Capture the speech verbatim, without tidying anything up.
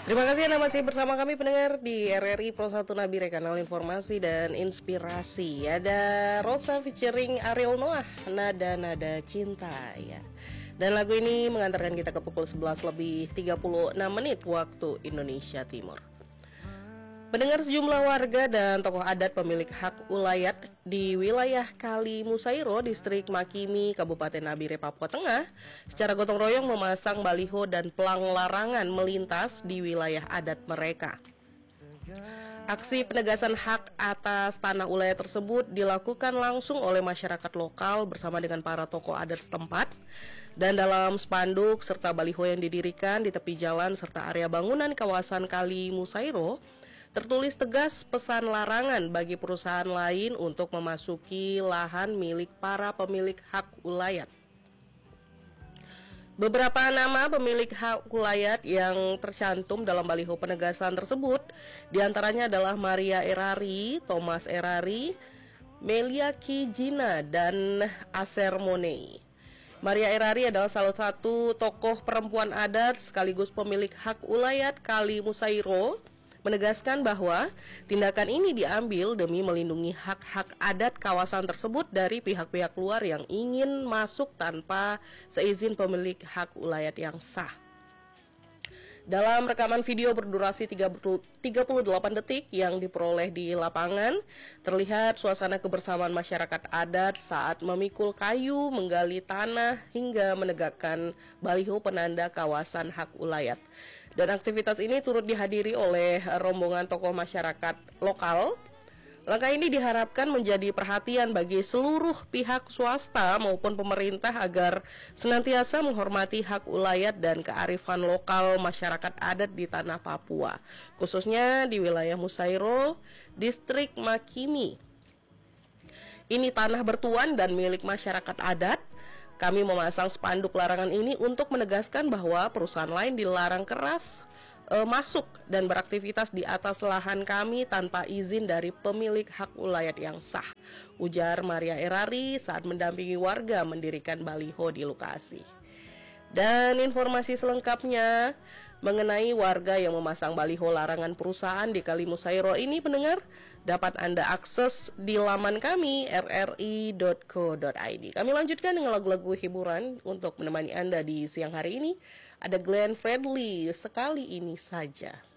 Terima kasih Anda masih bersama kami pendengar di R R I Pro satu Nabire, kanal informasi dan inspirasi. Ada Rosa featuring Ariel Noah, Nada-Nada Cinta ya. Dan lagu ini mengantarkan kita ke pukul sebelas lebih tiga puluh enam menit waktu Indonesia Timur. Pendengar, sejumlah warga dan tokoh adat pemilik hak ulayat di wilayah Kali Musairo, distrik Makimi, Kabupaten Nabire, Papua Tengah, secara gotong royong memasang baliho dan pelang larangan melintas di wilayah adat mereka. Aksi penegasan hak atas tanah ulayat tersebut dilakukan langsung oleh masyarakat lokal bersama dengan para tokoh adat setempat. Dan dalam spanduk serta baliho yang didirikan di tepi jalan serta area bangunan kawasan Kali Musairo, tertulis tegas pesan larangan bagi perusahaan lain untuk memasuki lahan milik para pemilik hak ulayat. Beberapa nama pemilik hak ulayat yang tercantum dalam baliho penegasan tersebut diantaranya adalah Maria Erari, Thomas Erari, Melia Kijina, dan Aser Monei. Maria Erari adalah salah satu tokoh perempuan adat sekaligus pemilik hak ulayat Kali Musairo, menegaskan bahwa tindakan ini diambil demi melindungi hak-hak adat kawasan tersebut dari pihak-pihak luar yang ingin masuk tanpa seizin pemilik hak ulayat yang sah. Dalam rekaman video berdurasi tiga puluh delapan detik yang diperoleh di lapangan, terlihat suasana kebersamaan masyarakat adat saat memikul kayu, menggali tanah, hingga menegakkan baliho penanda kawasan hak ulayat. Dan aktivitas ini turut dihadiri oleh rombongan tokoh masyarakat lokal. Langkah ini diharapkan menjadi perhatian bagi seluruh pihak swasta maupun pemerintah agar senantiasa menghormati hak ulayat dan kearifan lokal masyarakat adat di tanah Papua, khususnya di wilayah Musairo, distrik Makimi. Ini tanah bertuan dan milik masyarakat adat. Kami memasang spanduk larangan ini untuk menegaskan bahwa perusahaan lain dilarang keras e, masuk dan beraktivitas di atas lahan kami tanpa izin dari pemilik hak ulayat yang sah, ujar Maria Erari saat mendampingi warga mendirikan baliho di lokasi. Dan informasi selengkapnya mengenai warga yang memasang baliho larangan perusahaan di Kali Musairo ini, pendengar, dapat Anda akses di laman kami r r i dot co dot i d. Kami lanjutkan dengan lagu-lagu hiburan untuk menemani Anda di siang hari ini. Ada Glenn Fredly, Sekali Ini Saja.